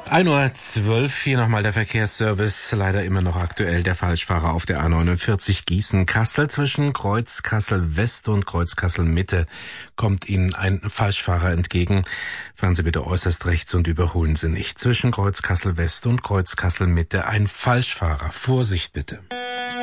1:12 Uhr, hier nochmal der Verkehrsservice, leider immer noch aktuell. Der Falschfahrer auf der A49 Gießen-Kassel zwischen Kreuz Kassel West und Kreuz Kassel Mitte kommt Ihnen ein Falschfahrer entgegen. Fahren Sie bitte äußerst rechts und überholen Sie nicht. Zwischen Kreuz Kassel West und Kreuz Kassel Mitte ein Falschfahrer. Vorsicht bitte.